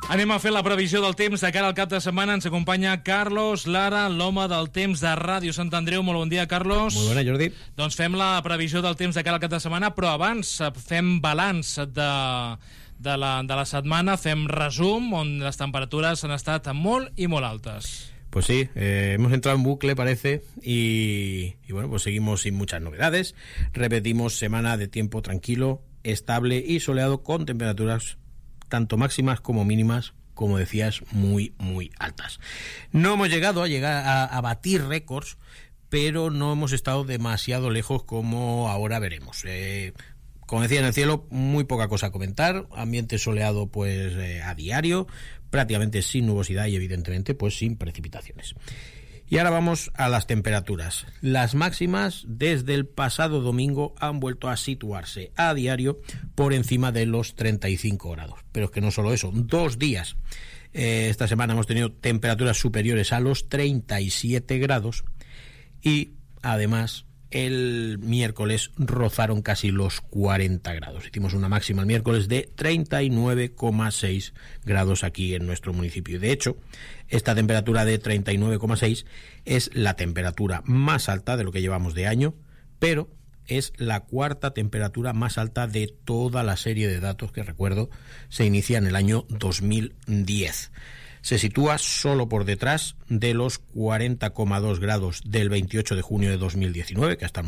Anem a fer la previsió del temps de cara al cap de setmana. Ens acompanya Carlos Lara, l'home del temps de Ràdio Sant Andreu. Molt bon dia, Carlos. Molt bona, Jordi. Doncs fem la previsió del temps de cara al cap de setmana, però abans fem balanç de la setmana, fem resum, on les temperatures han estat molt i molt altes. Pues sí, hemos entrado en bucle, parece, y bueno, pues seguimos sin muchas novedades. Repetimos semana de tiempo tranquilo, estable y soleado, con temperaturas tanto máximas como mínimas, como decías, muy, muy altas. No hemos llegado a batir récords, pero no hemos estado demasiado lejos, como ahora veremos. Como decía, en el cielo muy poca cosa a comentar, ambiente soleado pues a diario, prácticamente sin nubosidad y evidentemente pues sin precipitaciones. Y ahora vamos a las temperaturas. Las máximas desde el pasado domingo han vuelto a situarse a diario por encima de los 35 grados. Pero es que no solo eso, 2 días. Esta semana hemos tenido temperaturas superiores a los 37 grados y además el miércoles rozaron casi los 40 grados. Hicimos una máxima el miércoles de 39,6 grados aquí en nuestro municipio. De hecho, esta temperatura de 39,6 es la temperatura más alta de lo que llevamos de año, pero es la cuarta temperatura más alta de toda la serie de datos que, recuerdo, se inicia en el año 2010. Se sitúa solo por detrás de los 40,2 grados del 28 de junio de 2019, que hasta